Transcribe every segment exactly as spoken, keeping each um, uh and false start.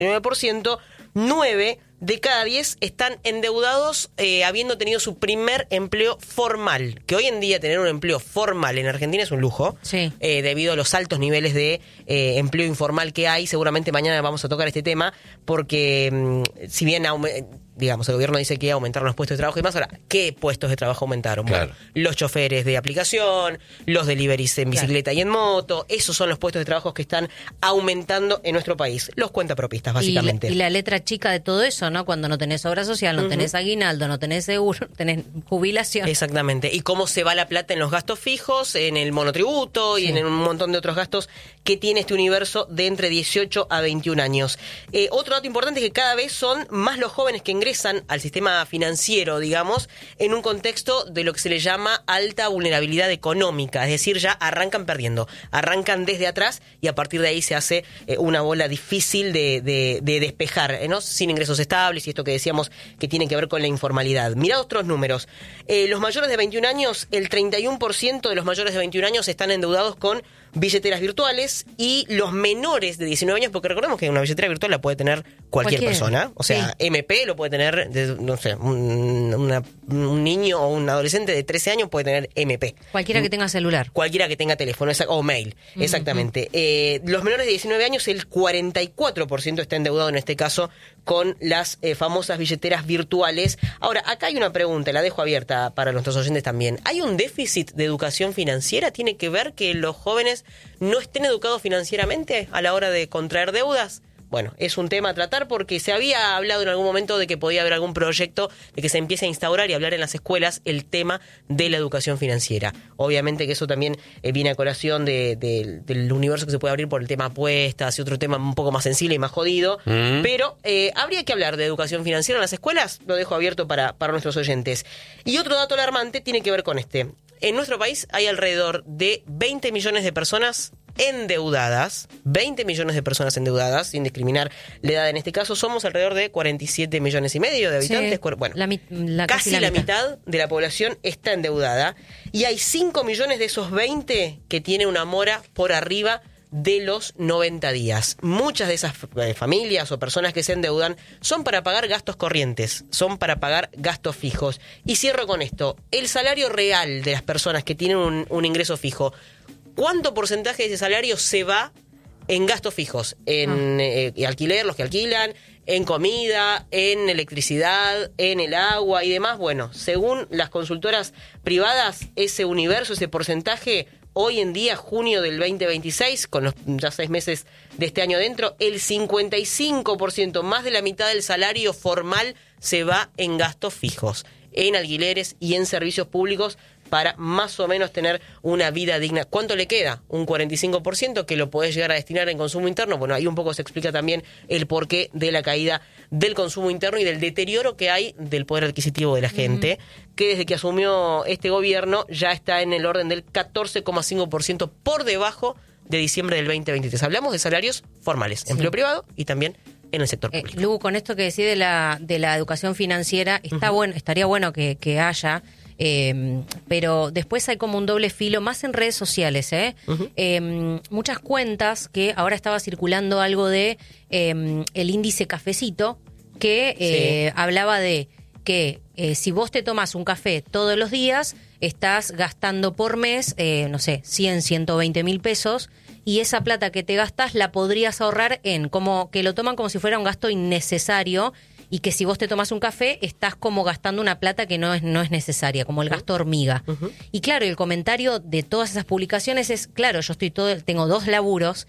nueve por ciento, nueve de cada diez están endeudados eh, habiendo tenido su primer empleo formal. Que hoy en día tener un empleo formal en Argentina es un lujo. Sí. Eh, debido a los altos niveles de eh, empleo informal que hay. Seguramente mañana vamos a tocar este tema porque mmm, si bien aume- digamos el gobierno dice que aumentaron los puestos de trabajo y más, ahora, ¿qué puestos de trabajo aumentaron? Claro. Bueno, los choferes de aplicación, los deliveries en bicicleta claro. y en moto, esos son los puestos de trabajo que están aumentando en nuestro país. Los cuentapropistas, básicamente. Y la, y la letra chica de todo eso, ¿no? Cuando no tenés obra social, no uh-huh. tenés aguinaldo, no tenés seguro, tenés jubilación. Exactamente. Y cómo se va la plata en los gastos fijos, en el monotributo sí. y en un montón de otros gastos que tiene este universo de entre dieciocho a veintiún años. Eh, otro dato importante es que cada vez son más los jóvenes que ingresan al sistema financiero, digamos, en un contexto de lo que se le llama alta vulnerabilidad económica. Es decir, ya arrancan perdiendo. Arrancan desde atrás y a partir de ahí se hace eh, una bola difícil de, de, de despejar, ¿eh? ¿no? Sin ingresos estables y esto que decíamos que tiene que ver con la informalidad. Mirá otros números. Eh, los mayores de veintiún años, el treinta y uno por ciento de los mayores de veintiún años están endeudados con billeteras virtuales y los menores de diecinueve años, porque recordemos que una billetera virtual la puede tener cualquier, cualquier. persona, o sea, sí. M P lo puede tener, de, no sé, un, una, un niño o un adolescente de trece años puede tener M P. Cualquiera que tenga celular. Cualquiera que tenga teléfono o mail, uh-huh. exactamente. Eh, los menores de diecinueve años, el cuarenta y cuatro por ciento está endeudado en este caso con las eh, famosas billeteras virtuales. Ahora, acá hay una pregunta, la dejo abierta para nuestros oyentes también. ¿Hay un déficit de educación financiera? ¿Tiene que ver que los jóvenes no estén educados financieramente a la hora de contraer deudas? Bueno, es un tema a tratar porque se había hablado en algún momento de que podía haber algún proyecto de que se empiece a instaurar y hablar en las escuelas el tema de la educación financiera. Obviamente que eso también eh, viene a colación de, de, del universo que se puede abrir por el tema apuestas y otro tema un poco más sensible y más jodido. Mm. Pero eh, habría que hablar de educación financiera en las escuelas, lo dejo abierto para, para nuestros oyentes. Y otro dato alarmante tiene que ver con este. En nuestro país hay alrededor de veinte millones de personas endeudadas, veinte millones de personas endeudadas, sin discriminar la edad en este caso, somos alrededor de cuarenta y siete millones y medio de habitantes. Sí, bueno, la, la, casi, casi la, la mitad. mitad de la población está endeudada y hay cinco millones de esos veinte que tienen una mora por arriba de los noventa días. Muchas de esas eh, familias o personas que se endeudan son para pagar gastos corrientes, son para pagar gastos fijos. Y cierro con esto, el salario real de las personas que tienen un, un ingreso fijo, ¿cuánto porcentaje de ese salario se va en gastos fijos? En ah. eh, alquiler, los que alquilan, en comida, en electricidad, en el agua y demás. Bueno, según las consultoras privadas, ese universo, ese porcentaje, hoy en día, junio del veinte veintiséis, con los ya seis meses de este año dentro, el cincuenta y cinco por ciento, más de la mitad del salario formal, se va en gastos fijos, en alquileres y en servicios públicos, para más o menos tener una vida digna. ¿Cuánto le queda? Un cuarenta y cinco por ciento que lo podés llegar a destinar en consumo interno. Bueno, ahí un poco se explica también el porqué de la caída del consumo interno y del deterioro que hay del poder adquisitivo de la gente, uh-huh. que desde que asumió este gobierno ya está en el orden del catorce coma cinco por ciento por debajo de diciembre del veinte veintitrés. Hablamos de salarios formales, sí. empleo privado y también en el sector público. Eh, Lu, con esto que decís de la, de la educación financiera, está uh-huh. bueno, estaría bueno que, que haya... Eh, pero después hay como un doble filo, más en redes sociales, ¿eh? Uh-huh. Eh, muchas cuentas que ahora estaba circulando algo de eh, el índice cafecito, que eh, sí. hablaba de que eh, si vos te tomás un café todos los días, estás gastando por mes, eh, no sé, cien, ciento veinte mil pesos, y esa plata que te gastás la podrías ahorrar en, como que lo toman como si fuera un gasto innecesario, y que si vos te tomás un café, estás como gastando una plata que no es no es necesaria, como el gasto hormiga. Uh-huh. Y claro, el comentario de todas esas publicaciones es, claro, yo estoy todo, tengo dos laburos,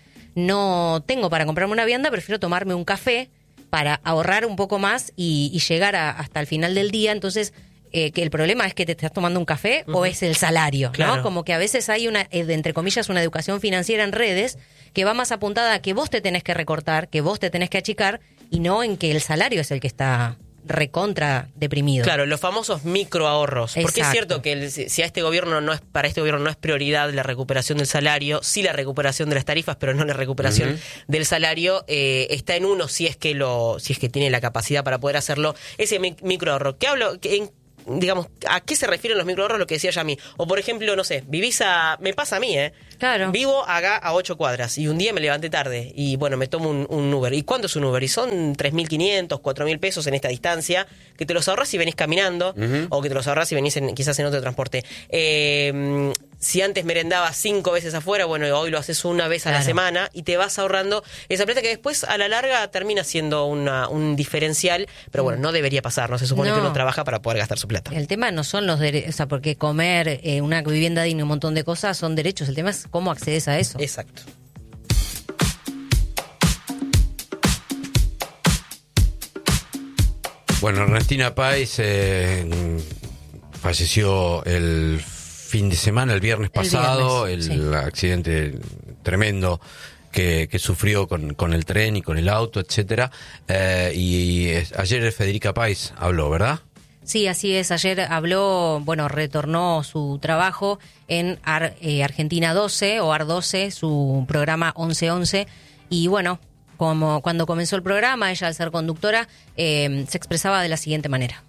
no tengo para comprarme una vianda, prefiero tomarme un café para ahorrar un poco más y, y llegar a, hasta el final del día. Entonces, eh, que el problema es que te estás tomando un café uh-huh. o es el salario, claro. ¿no? Como que a veces hay una, entre comillas, una educación financiera en redes que va más apuntada a que vos te tenés que recortar, que vos te tenés que achicar, y no en que el salario es el que está recontra deprimido. Claro, los famosos microahorros. Exacto. Porque es cierto que el, si a este gobierno no es, para este gobierno no es prioridad la recuperación del salario, sí la recuperación de las tarifas, pero no la recuperación uh-huh. del salario, eh, está en uno si es que lo, si es que tiene la capacidad para poder hacerlo, ese mi, microahorro. ¿Qué hablo? ¿En digamos, ¿a qué se refieren los microahorros? Lo que decía Yami. O por ejemplo, no sé, vivís a... Me pasa a mí, ¿eh? Claro. Vivo acá a ocho cuadras y un día me levanté tarde y bueno, me tomo un, un Uber. ¿Y cuánto es un Uber? Y son tres mil quinientos, cuatro mil pesos en esta distancia, que te los ahorras si venís caminando uh-huh. o que te los ahorras si venís en, quizás en otro transporte. Eh, si antes merendabas cinco veces afuera, bueno, hoy lo haces una vez a claro. la semana y te vas ahorrando esa plata que después a la larga termina siendo una, un diferencial, pero bueno, no debería pasar, no se supone no. que uno trabaja para poder gastar su plata. El tema no son los derechos, o sea, porque comer, eh, una vivienda digna y un montón de cosas son derechos, el tema es cómo accedes a eso. Exacto. Bueno, Ernestina Páez eh, falleció el fin de semana, el viernes pasado, el, viernes, el sí. accidente tremendo que, que sufrió con, con el tren y con el auto, etcétera. Eh, y, y ayer Federica Páez habló, ¿verdad? Sí, así es. Ayer habló, bueno, retornó su trabajo en Ar, eh, Argentina doce o A R doce, su programa once once. Y bueno, como cuando comenzó el programa, ella al ser conductora, eh, se expresaba de la siguiente manera.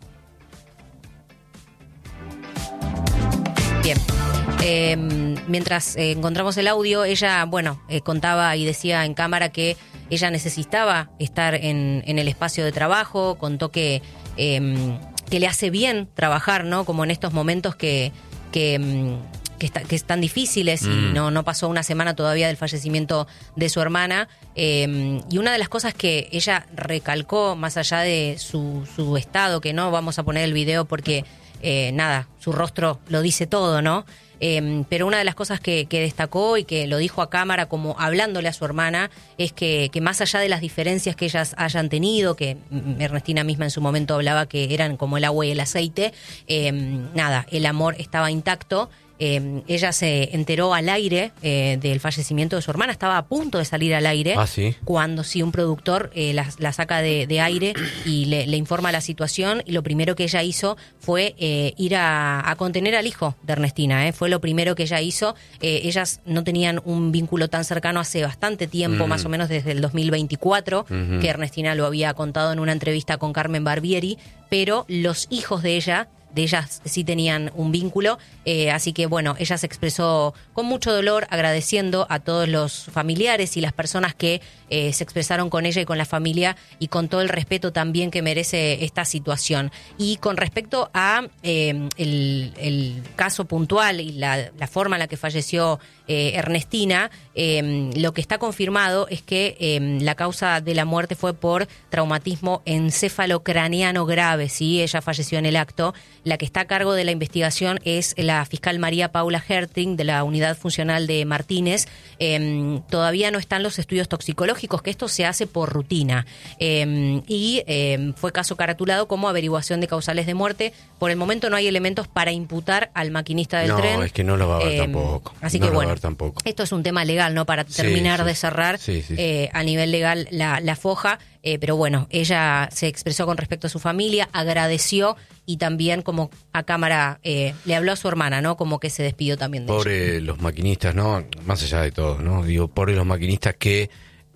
Bien. Eh, mientras eh, encontramos el audio, ella, bueno, eh, contaba y decía en cámara que ella necesitaba estar en, en el espacio de trabajo, contó que... Eh, que le hace bien trabajar, ¿no? Como en estos momentos que que, que, está, que están difíciles mm. y no, no pasó una semana todavía del fallecimiento de su hermana. Eh, y una de las cosas que ella recalcó, más allá de su, su estado, que no vamos a poner el video porque, eh, nada, su rostro lo dice todo, ¿no? Eh, pero una de las cosas que, que destacó y que lo dijo a cámara como hablándole a su hermana es que, que más allá de las diferencias que ellas hayan tenido, que Ernestina misma en su momento hablaba que eran como el agua y el aceite, eh, nada, el amor estaba intacto. Eh, ella se enteró al aire eh, del fallecimiento de su hermana, estaba a punto de salir al aire ¿Ah, sí? cuando sí un productor eh, la, la saca de, de aire y le, le informa la situación, y lo primero que ella hizo fue eh, ir a, a contener al hijo de Ernestina, eh, fue lo primero que ella hizo. Eh, ellas no tenían un vínculo tan cercano hace bastante tiempo, mm. más o menos desde el dos mil veinticuatro, uh-huh. que Ernestina lo había contado en una entrevista con Carmen Barbieri, pero los hijos de ella de ellas sí tenían un vínculo, eh, así que bueno, ella se expresó con mucho dolor, agradeciendo a todos los familiares y las personas que eh, se expresaron con ella y con la familia, y con todo el respeto también que merece esta situación. Y con respecto a eh, el, el caso puntual y la, la forma en la que falleció eh, Ernestina, eh, lo que está confirmado es que eh, la causa de la muerte fue por traumatismo encefalocraneano grave, ¿sí? Ella falleció en el acto. La que está a cargo de la investigación es la fiscal María Paula Herting, de la Unidad Funcional de Martínez. Eh, todavía no están los estudios toxicológicos, que esto se hace por rutina. Eh, y eh, fue caso caratulado como averiguación de causales de muerte. Por el momento no hay elementos para imputar al maquinista del no, tren. No, es que no lo va a haber eh, tampoco. Así no que lo bueno, va a haber tampoco. Esto es un tema legal, ¿no? Para terminar sí, sí. de cerrar sí, sí, sí. Eh, a nivel legal la, la foja. Eh, pero bueno, ella se expresó con respecto a su familia, agradeció, y también como a cámara eh, le habló a su hermana, ¿no? Como que se despidió también de pobre ella. Los maquinistas, ¿no? Más allá de todo, ¿no? Digo, pobre los maquinistas que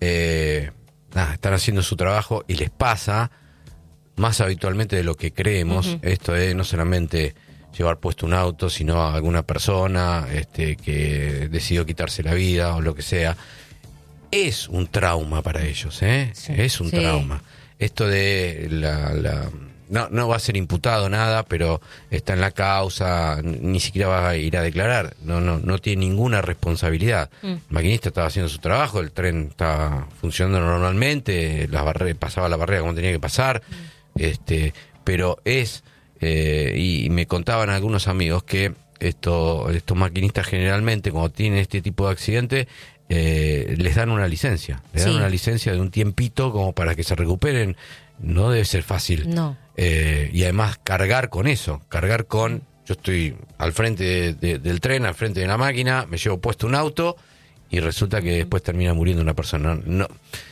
eh, nada, están haciendo su trabajo y les pasa más habitualmente de lo que creemos. Uh-huh. Esto es no solamente llevar puesto un auto, sino a alguna persona este, que decidió quitarse la vida o lo que sea. Es un trauma para ellos, ¿eh? Sí, es un sí. trauma. Esto de la... la no, no va a ser imputado nada, pero está en la causa, ni siquiera va a ir a declarar. No, no, no tiene ninguna responsabilidad. Mm. El maquinista estaba haciendo su trabajo, el tren estaba funcionando normalmente, la barre, pasaba la barrera como tenía que pasar, mm. este, pero es... Eh, y me contaban algunos amigos que esto, estos maquinistas generalmente cuando tienen este tipo de accidente eh, les dan una licencia, les dan sí. una licencia de un tiempito como para que se recuperen. No debe ser fácil. No. Eh, y además cargar con eso, cargar con, yo estoy al frente de, de, del tren, al frente de la máquina, me llevo puesto un auto y resulta que después termina muriendo una persona. No,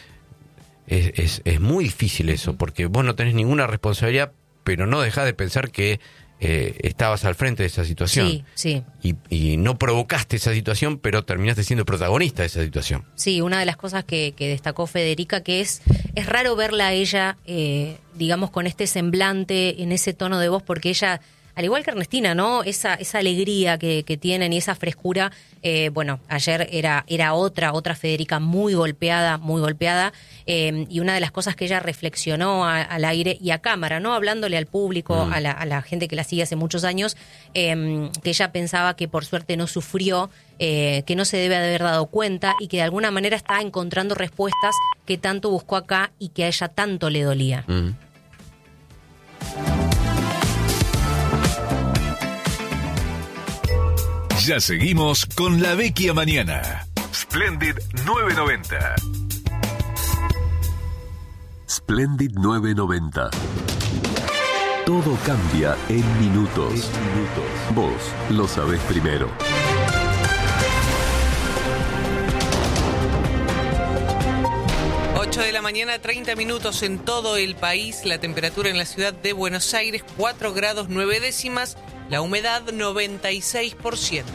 es, es, es muy difícil eso, porque vos no tenés ninguna responsabilidad, pero no dejás de pensar que eh, estabas al frente de esa situación. Sí, sí. Y, y no provocaste esa situación, pero terminaste siendo protagonista de esa situación. Sí, una de las cosas que, que destacó Federica, que es, es raro verla a ella, eh, digamos, con este semblante, en ese tono de voz, porque ella al igual que Ernestina, ¿no? Esa, esa alegría que, que tienen y esa frescura. Eh, bueno, ayer era, era otra, otra Federica muy golpeada, muy golpeada. Eh, y una de las cosas que ella reflexionó a, al aire y a cámara, ¿no? Hablándole al público, mm. a, la, a la gente que la sigue hace muchos años, eh, que ella pensaba que por suerte no sufrió, eh, que no se debe de haber dado cuenta y que de alguna manera está encontrando respuestas que tanto buscó acá y que a ella tanto le dolía. Mm. Ya seguimos con La Vecchia Mañana. Splendid novecientos noventa. Splendid novecientos noventa. Todo cambia en minutos. minutos. Vos lo sabés primero. ocho de la mañana, treinta minutos en todo el país. La temperatura en la ciudad de Buenos Aires, cuatro grados nueve décimas. La humedad, noventa y seis por ciento.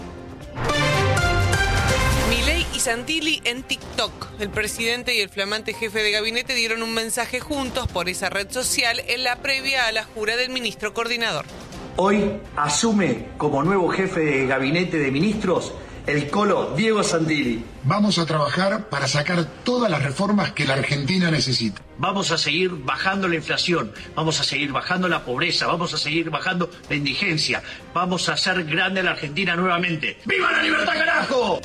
Milei y Santilli en TikTok. El presidente y el flamante jefe de gabinete dieron un mensaje juntos por esa red social en la previa a la jura del ministro coordinador. Hoy asume como nuevo jefe de gabinete de ministros el colo Diego Santilli. Vamos a trabajar para sacar todas las reformas que la Argentina necesita. Vamos a seguir bajando la inflación, vamos a seguir bajando la pobreza, vamos a seguir bajando la indigencia, vamos a hacer grande la Argentina nuevamente. ¡Viva la libertad, carajo!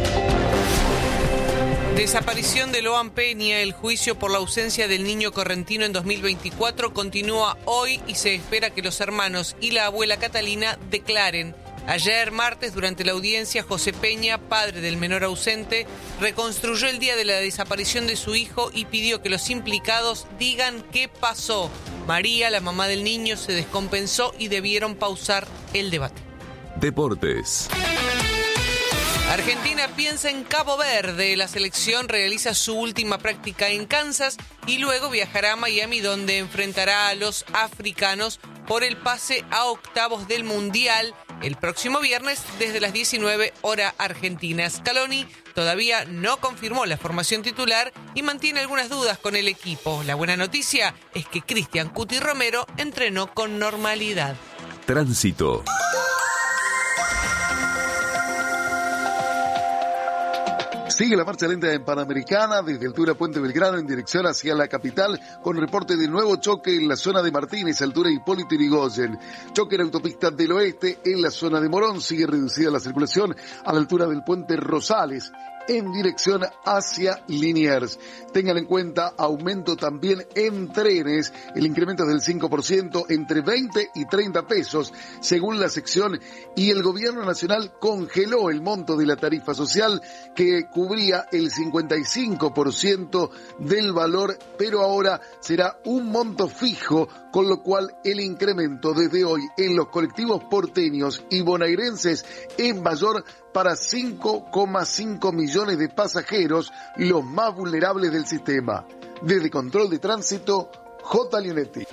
Desaparición de Loan Peña. El juicio por la ausencia del niño correntino en dos mil veinticuatro continúa hoy y se espera que los hermanos y la abuela Catalina declaren. Ayer, martes, durante la audiencia, José Peña, padre del menor ausente, reconstruyó el día de la desaparición de su hijo y pidió que los implicados digan qué pasó. María, la mamá del niño, se descompensó y debieron pausar el debate. Deportes. Argentina piensa en Cabo Verde. La selección realiza su última práctica en Kansas y luego viajará a Miami, donde enfrentará a los africanos por el pase a octavos del Mundial el próximo viernes desde las diecinueve hora argentina. Scaloni todavía no confirmó la formación titular y mantiene algunas dudas con el equipo. La buena noticia es que Cristian Cuti Romero entrenó con normalidad. Tránsito. Sigue la marcha lenta en Panamericana desde altura Puente Belgrano en dirección hacia la capital, con reporte de nuevo choque en la zona de Martínez, altura Hipólito Yrigoyen. Choque en autopista del oeste en la zona de Morón. Sigue reducida la circulación a la altura del puente Rosales en dirección hacia Liniers. Tengan en cuenta aumento también en trenes, el incremento es del cinco por ciento, entre veinte y treinta pesos según la sección, y el gobierno nacional congeló el monto de la tarifa social que cubría el cincuenta y cinco por ciento del valor, pero ahora será un monto fijo, con lo cual el incremento desde hoy en los colectivos porteños y bonaerenses es mayor para cinco coma cinco millones de pasajeros, los más vulnerables del sistema. Desde Control de Tránsito, J. Leonetti.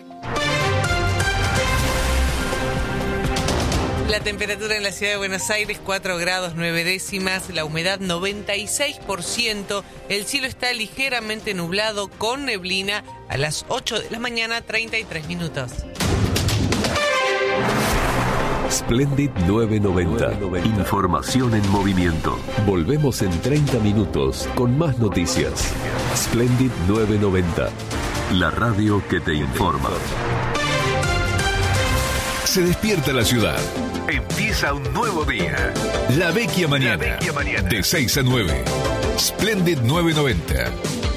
La temperatura en la ciudad de Buenos Aires, cuatro grados nueve décimas, la humedad noventa y seis por ciento, el cielo está ligeramente nublado con neblina a las ocho de la mañana, treinta y tres minutos. Splendid novecientos noventa. Información en movimiento. Volvemos en treinta minutos con más noticias. Splendid novecientos noventa. La radio que te informa. Se despierta la ciudad. Empieza un nuevo día. La Vecchia Mañana. La Vecchia Mañana. De seis a nueve. Splendid novecientos noventa.